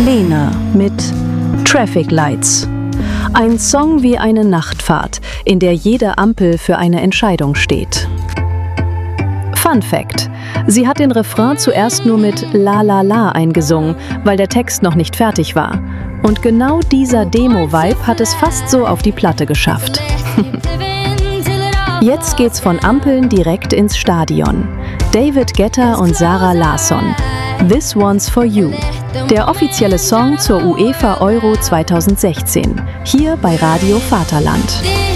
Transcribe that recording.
Lena mit Traffic Lights. Ein Song wie eine Nachtfahrt, in der jede Ampel für eine Entscheidung steht. Fun Fact: Sie hat den Refrain zuerst nur mit La La La eingesungen, weil der Text noch nicht fertig war. Und genau dieser Demo-Vibe hat es fast so auf die Platte geschafft. Jetzt geht's von Ampeln direkt ins Stadion. David Guetta und Zara Larsson. This One's for You. Der offizielle Song zur UEFA Euro 2016. Hier bei Radio Vaterland.